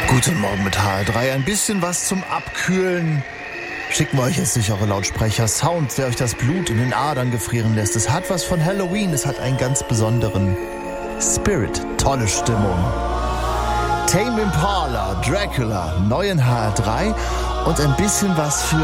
Guten Morgen mit HR3. Ein bisschen was zum Abkühlen schicken wir euch jetzt durch eure Lautsprecher. Sound, der euch das Blut in den Adern gefrieren lässt. Es hat was von Halloween. Es hat einen ganz besonderen Spirit. Tolle Stimmung. Tame Impala, Dracula, neuen HR3 und ein bisschen was für